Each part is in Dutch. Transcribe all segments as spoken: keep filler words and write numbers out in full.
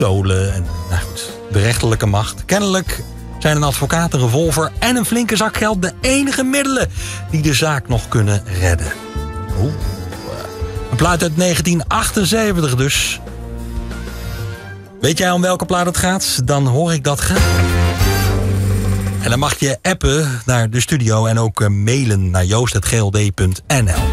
pistolen en nou goed, de rechterlijke macht. Kennelijk zijn een advocaat, een revolver en een flinke zak geld de enige middelen die de zaak nog kunnen redden. Oeh. Een plaat uit negentien achtenzeventig dus. Weet jij om welke plaat het gaat? Dan hoor ik dat graag. En dan mag je appen naar de studio en ook mailen naar joost apenstaartje g l d punt n l.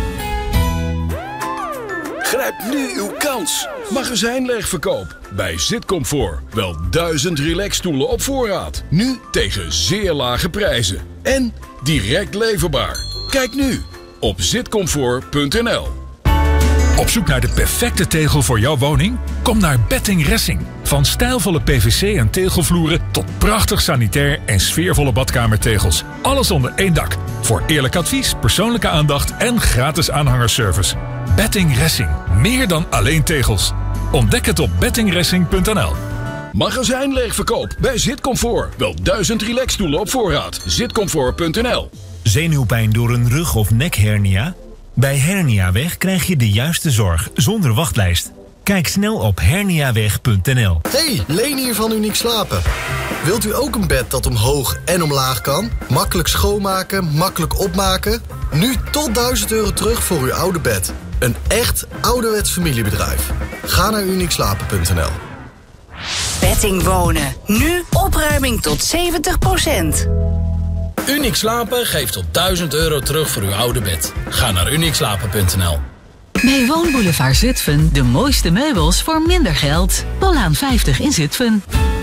Grijp nu uw kans. Magazijnleegverkoop bij Zitcomfort. Wel duizend relaxstoelen op voorraad. Nu tegen zeer lage prijzen. En direct leverbaar. Kijk nu op zitcomfort punt n l. Op zoek naar de perfecte tegel voor jouw woning? Kom naar Betting Ressing. Van stijlvolle P V C en tegelvloeren tot prachtig sanitair en sfeervolle badkamertegels. Alles onder één dak. Voor eerlijk advies, persoonlijke aandacht en gratis aanhangerservice. Betting Ressing. Meer dan alleen tegels. Ontdek het op betting ressing punt n l. Magazijnleegverkoop bij Zitcomfort. Wel duizend relaxstoelen op voorraad. zitcomfort punt n l. Zenuwpijn door een rug- of nekhernia? Bij Herniaweg krijg je de juiste zorg zonder wachtlijst. Kijk snel op herniaweg punt n l. Hey, Leen hier van Uniek Slapen. Wilt u ook een bed dat omhoog en omlaag kan? Makkelijk schoonmaken, makkelijk opmaken? Nu tot duizend euro terug voor uw oude bed. Een echt ouderwets familiebedrijf. Ga naar uniek slapen punt n l. Betting Wonen. Nu opruiming tot zeventig procent. Uniek Slapen geeft tot duizend euro terug voor uw oude bed. Ga naar uniek slapen punt n l. Bij Woonboulevard Zutphen de mooiste meubels voor minder geld. Bollaan vijftig in Zutphen.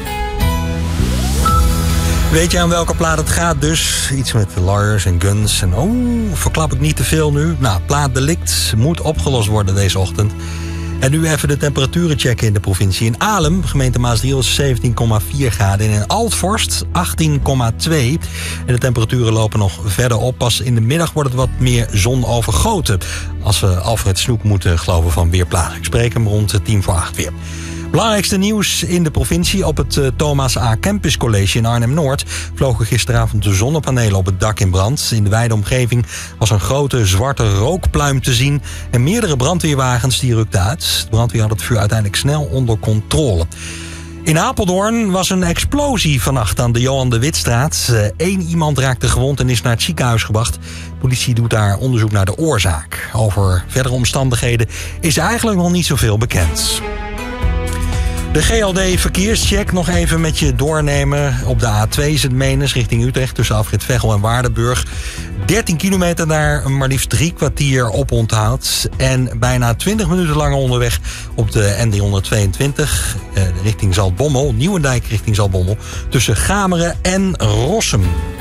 Weet je aan welke plaat het gaat dus? Iets met lawyers en guns en oh, verklap ik niet te veel nu? Nou, plaatdelict moet opgelost worden deze ochtend. En nu even de temperaturen checken in de provincie. In Alem, gemeente Maasdriel, is zeventien komma vier graden. En in Altforst achttien komma twee. En de temperaturen lopen nog verder op. Pas in de middag wordt het wat meer zonovergoten. Als we Alfred Snoek moeten geloven van Weerplaza. Ik spreek hem rond tien voor acht weer. Belangrijkste nieuws in de provincie. Op het uh, Thomas A. Campus College in Arnhem-Noord vlogen gisteravond de zonnepanelen op het dak in brand. In de wijde omgeving was een grote zwarte rookpluim te zien en meerdere brandweerwagens die rukten uit. De brandweer had het vuur uiteindelijk snel onder controle. In Apeldoorn was een explosie vannacht aan de Johan de Witstraat. Eén iemand raakte gewond en is naar het ziekenhuis gebracht. De politie doet daar onderzoek naar de oorzaak. Over verdere omstandigheden is eigenlijk nog niet zoveel bekend. De G L D-verkeerscheck nog even met je doornemen. Op de A twee is het Menens richting Utrecht tussen Afrit Veghel en Waardenburg. dertien kilometer daar maar liefst drie kwartier op onthoud. En bijna twintig minuten langer onderweg op de N driehonderdtweeëntwintig eh, richting Zaltbommel. Nieuwendijk richting Zaltbommel. Tussen Gameren en Rossum.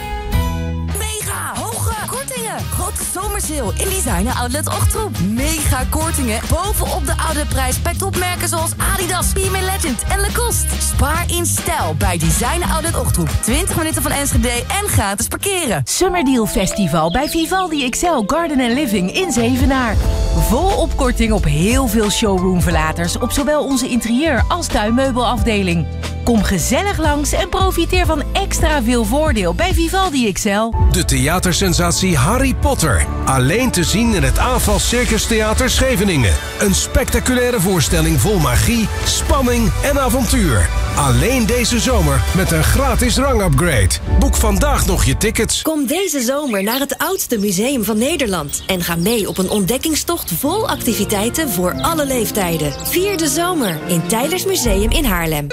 Grote zomersale in Designer Outlet Ochtroep. Mega kortingen bovenop de oude prijs bij topmerken zoals Adidas, P M A Legend en Lacoste. Spaar in stijl bij Designer Outlet Ochtroep. twintig minuten van Enschede en gratis parkeren. Summerdeal Festival bij Vivaldi X L Garden and Living in Zevenaar. Volop korting op heel veel showroomverlaters op zowel onze interieur- als tuinmeubelafdeling. Kom gezellig langs en profiteer van extra veel voordeel bij Vivaldi X L. De theatersensatie Harry Potter. Alleen te zien in het Aanval Circus Theater Scheveningen. Een spectaculaire voorstelling vol magie, spanning en avontuur. Alleen deze zomer met een gratis rangupgrade. Boek vandaag nog je tickets. Kom deze zomer naar het oudste museum van Nederland. En ga mee op een ontdekkingstocht vol activiteiten voor alle leeftijden. Vier de zomer in Teylers Museum in Haarlem.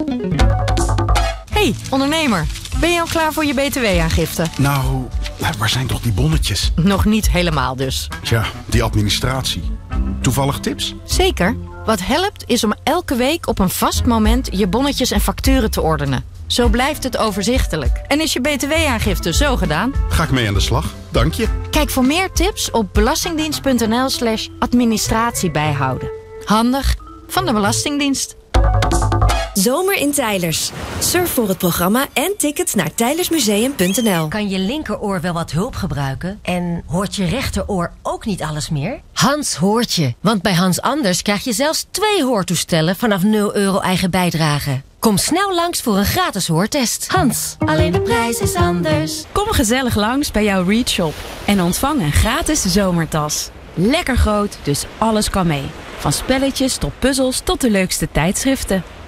Hey, ondernemer. Ben je al klaar voor je B T W-aangifte? Nou, waar zijn toch die bonnetjes? Nog niet helemaal dus. Tja, die administratie. Toevallig tips? Zeker. Wat helpt is om elke week op een vast moment je bonnetjes en facturen te ordenen. Zo blijft het overzichtelijk. En is je B T W-aangifte zo gedaan? Ga ik mee aan de slag. Dank je. Kijk voor meer tips op belastingdienst punt n l slash administratie bijhouden. Handig van de Belastingdienst. Zomer in Teylers. Surf voor het programma en tickets naar teylersmuseum punt n l. Kan je linkeroor wel wat hulp gebruiken? En hoort je rechteroor ook niet alles meer? Hans hoort je. Want bij Hans Anders krijg je zelfs twee hoortoestellen vanaf nul euro eigen bijdrage. Kom snel langs voor een gratis hoortest. Hans, alleen de prijs is anders. Kom gezellig langs bij jouw Read Shop en ontvang een gratis zomertas. Lekker groot, dus alles kan mee. Van spelletjes tot puzzels tot de leukste tijdschriften.